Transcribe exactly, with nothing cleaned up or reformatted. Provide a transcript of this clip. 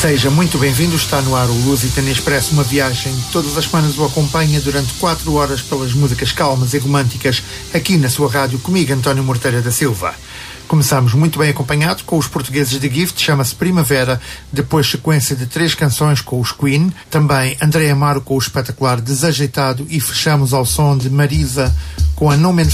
Seja muito bem-vindo, está no ar o Lusitano Expresso, uma viagem que todas as semanas o acompanha durante quatro horas pelas músicas calmas e românticas, aqui na sua rádio, comigo, António Morteira da Silva. Começamos muito bem acompanhado com os portugueses de Gift, chama-se Primavera, depois sequência de três canções com os Queen, também André Amaro com o espetacular Desajeitado e fechamos ao som de Marisa com a não menos